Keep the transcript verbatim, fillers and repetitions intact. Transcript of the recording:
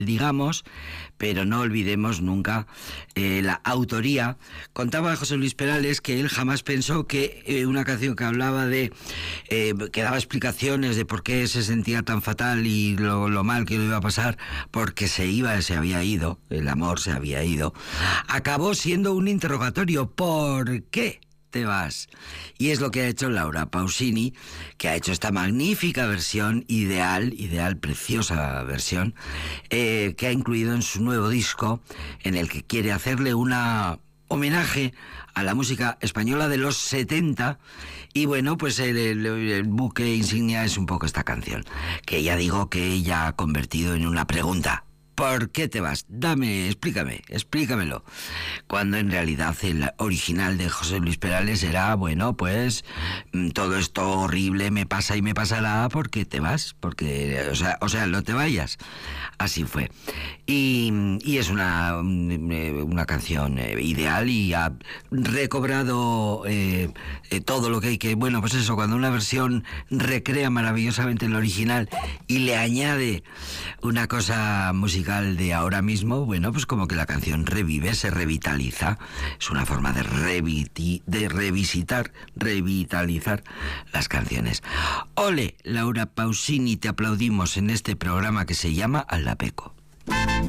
digamos, pero no olvidemos nunca eh, la autoría. Contaba José Luis Perales que él jamás pensó que eh, una canción que hablaba de, eh, que daba explicaciones de por qué se sentía tan fatal y lo, lo mal que le iba a pasar, porque se iba, se había ido, el amor se había ido, acabó siendo un interrogatorio. ¿Por qué te vas? Y es lo que ha hecho Laura Pausini, que ha hecho esta magnífica versión, ideal, ideal, preciosa versión, eh, que ha incluido en su nuevo disco, en el que quiere hacerle una homenaje a la música española de los setenta. Y bueno, pues el, el, el buque insignia es un poco esta canción, que ya digo que ella ha convertido en una pregunta. ¿Por qué te vas? Dame, explícame, explícamelo. Cuando en realidad el original de José Luis Perales era, bueno, pues todo esto horrible me pasa y me pasará porque te vas, porque, o sea, o sea, no te vayas. Así fue. Y, y es una, una canción ideal y ha recobrado eh, eh, todo lo que hay que... Bueno, pues eso, cuando una versión recrea maravillosamente el original y le añade una cosa musical de ahora mismo, bueno, pues como que la canción revive, se revitaliza. Es una forma de, reviti, de revisitar, revitalizar las canciones. Ole, Laura Pausini, te aplaudimos en este programa que se llama Alapeco.